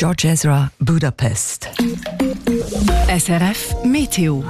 George Ezra, Budapest. SRF Meteo.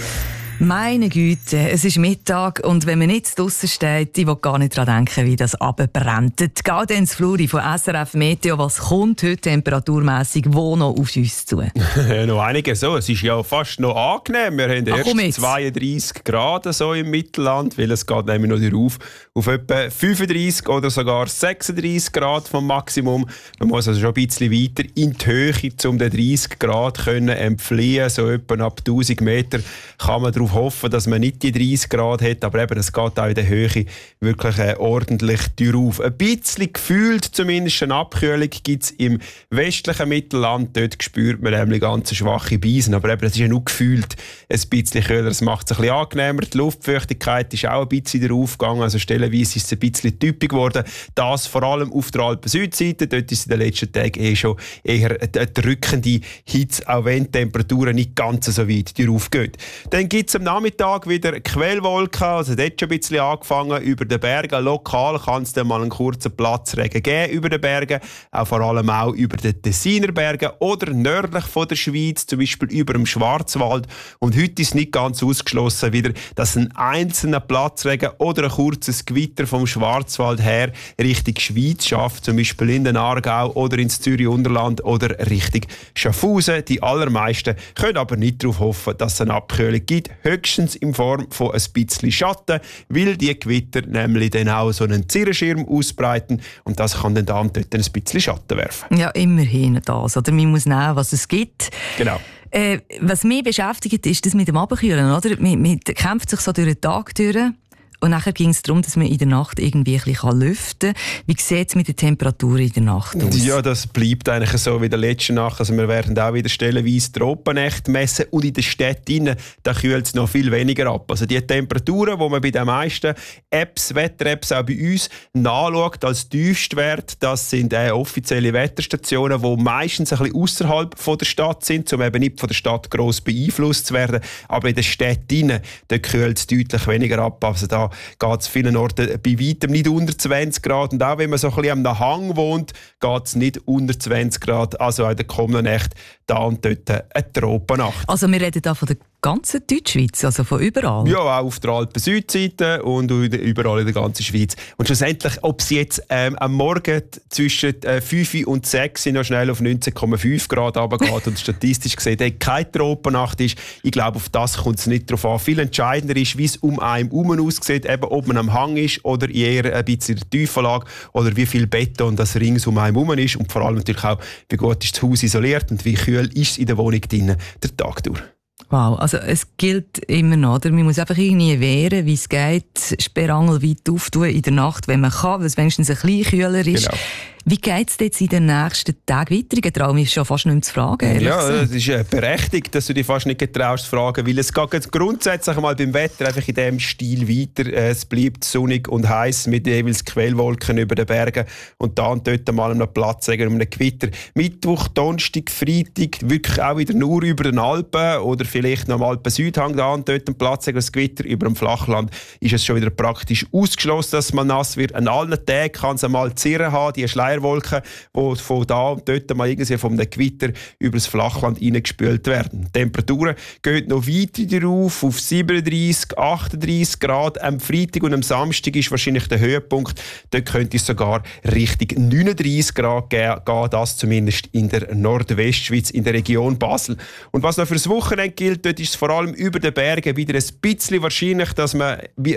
Meine Güte, es ist Mittag und wenn man nicht draussen steht, ich will gar nicht daran denken, wie das runterbrennt. Die Gaudenz Fluri von SRF Meteo, was kommt heute temperaturmässig wo noch auf uns zu? Noch einiges so. Es ist ja fast noch angenehm. Wir haben erst 32 Grad so im Mittelland, weil es geht nämlich noch rauf auf etwa 35 oder sogar 36 Grad vom Maximum. Man muss also schon ein bisschen weiter in die Höhe, um den 30 Grad können entfliehen. So etwa ab 1000 Meter kann man darauf hoffen, dass man nicht die 30 Grad hat, aber eben, es geht auch in der Höhe wirklich ordentlich drauf. Ein bisschen gefühlt zumindest eine Abkühlung gibt es im westlichen Mittelland. Dort spürt man nämlich ganz schwache Beisen, aber eben, es ist ja nur gefühlt ein bisschen kühler. Es macht es ein bisschen angenehmer. Die Luftfeuchtigkeit ist auch ein bisschen drauf gegangen, also stellenweise ist es ein bisschen typisch geworden. Das vor allem auf der Alpen-Südseite. Dort ist es in den letzten Tagen schon eher eine drückende Hitze, auch wenn die Temperaturen nicht ganz so weit drauf gehen. Dann gibt es am Nachmittag wieder Quellwolken, also dort schon ein bisschen angefangen über den Bergen. Lokal kann es dann mal einen kurzen Platzregen geben über den Bergen, auch vor allem auch über den Tessiner Bergen oder nördlich von der Schweiz, zum Beispiel über dem Schwarzwald. Und heute ist nicht ganz ausgeschlossen wieder, dass ein einzelner Platzregen oder ein kurzes Gewitter vom Schwarzwald her Richtung Schweiz schafft, zum Beispiel in den Aargau oder ins Zürich-Unterland oder Richtung Schaffhausen. Die allermeisten können aber nicht darauf hoffen, dass es eine Abkühlung gibt, höchstens in Form von ein bisschen Schatten, weil die Gewitter nämlich dann auch so einen Zirrenschirm ausbreiten und das kann dann dort ein bisschen Schatten werfen. Ja, immerhin das. Oder man muss nehmen, was es gibt. Genau. Was mich beschäftigt, ist das mit dem Abkühlen, oder? Man kämpft sich so durch den Tag durch. Und nachher ging es darum, dass man in der Nacht irgendwie ein bisschen lüften kann. Wie sieht es mit der Temperatur in der Nacht aus? Ja, das bleibt eigentlich so wie der letzte Nacht. Also wir werden auch wieder stellenweise Tropennächte messen und in den Städten da kühlt es noch viel weniger ab. Also die Temperaturen, die man bei den meisten Apps, Wetter-Apps auch bei uns nachschaut als Tiefstwert, das sind offizielle Wetterstationen, die meistens ein bisschen außerhalb der Stadt sind, um eben nicht von der Stadt gross beeinflusst zu werden. Aber in den Städten da kühlt es deutlich weniger ab. Also da geht es vielen Orten bei weitem nicht unter 20 Grad. Und auch wenn man so ein bisschen am Hang wohnt, geht es nicht unter 20 Grad. Also auch in der kommenden Nacht da und dort eine Tropennacht. Also wir reden da von der ganzen Deutschschweiz, also von überall? Ja, auch auf der Alpen-Südseite und überall in der ganzen Schweiz. Und schlussendlich, ob es jetzt am Morgen zwischen 5 und 6 noch schnell auf 19,5 Grad runtergeht und statistisch gesehen keine Tropennacht ist, ich glaube, auf das kommt es nicht drauf an. Viel entscheidender ist, wie es um einen herum aussieht, eben ob man am Hang ist oder eher ein bisschen in der Tiefenlage oder wie viel Beton das rings um einen herum ist und vor allem natürlich auch, wie gut ist das Haus isoliert und wie kühl ist es in der Wohnung drinnen der Tag durch. Wow, also es gilt immer noch, oder? Man muss einfach irgendwie wehren, wie es geht, Sperrangel weit auftun in der Nacht, wenn man kann, weil es wenigstens ein bisschen kühler ist. Genau. Wie geht es jetzt in den nächsten Tagen weiter? Ich traue mich schon fast nicht mehr zu fragen. Ja, es ist berechtigt, dass du dich fast nicht getraust zu fragen, weil es geht grundsätzlich mal beim Wetter einfach in diesem Stil weiter. Es bleibt sonnig und heiß mit jeweils Quellwolken über den Bergen und da und dort mal einen Platzregen und einem Gewitter. Mittwoch, Donnerstag, Freitag wirklich auch wieder nur über den Alpen oder vielleicht noch am Alpen-Südhang da und dort ein Platzregen, das Gewitter. Über dem Flachland ist es schon wieder praktisch ausgeschlossen, dass man nass wird. An allen Tagen kann es einmal Zirren haben, die Schleierwolken, die von da und dort mal irgendwie vom Gewitter über das Flachland reingespült werden. Die Temperaturen gehen noch weiter rauf, auf 37, 38 Grad. Am Freitag und am Samstag ist wahrscheinlich der Höhepunkt. Dort könnte es sogar Richtung 39 Grad gehen, das zumindest in der Nordwestschweiz, in der Region Basel. Und was noch für das Wochenende gilt, dort ist es vor allem über den Bergen wieder ein bisschen wahrscheinlicher, dass man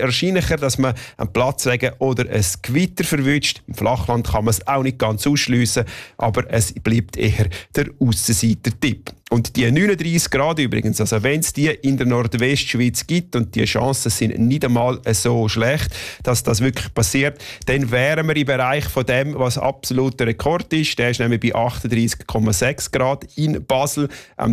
einen Platzregen oder ein Gewitter verwünscht. Im Flachland kann man es auch nicht ganz ausschliessen, aber es bleibt eher der Aussenseiter-Tipp. Und die 39 Grad übrigens, also wenn es die in der Nordwestschweiz gibt und die Chancen sind nicht einmal so schlecht, dass das wirklich passiert, dann wären wir im Bereich von dem, was absoluter Rekord ist. Der ist nämlich bei 38,6 Grad in Basel am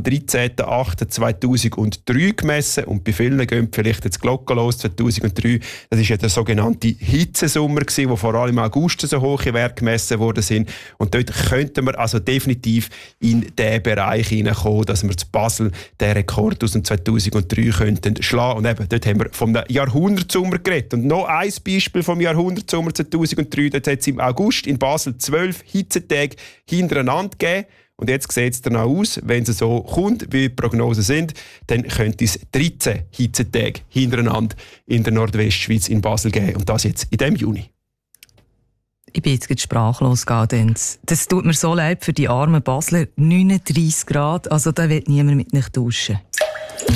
13.08.2003 gemessen und bei vielen gehen vielleicht jetzt Glocken los, 2003. Das ist ja der sogenannte Hitzesommer gewesen, wo vor allem im August so hohe Werte gemessen worden sind und dort könnten wir also definitiv in diesen Bereich hineinkommen, dass wir zu Basel den Rekord aus dem 2003 könnten schlagen. Und eben, dort haben wir vom Jahrhundertsommer geredet. Und noch ein Beispiel vom Jahrhundertsommer 2003, dort hat es im August in Basel 12 Hitzetage hintereinander gegeben. Und jetzt sieht es danach aus, wenn es so kommt, wie die Prognosen sind, dann könnte es 13 Hitzetage hintereinander in der Nordwestschweiz in Basel geben. Und das jetzt in diesem Juni. Ich bin jetzt sprachlos, Gaudenz. Das tut mir so leid für die armen Basler. 39 Grad, also da will niemand mit nicht duschen.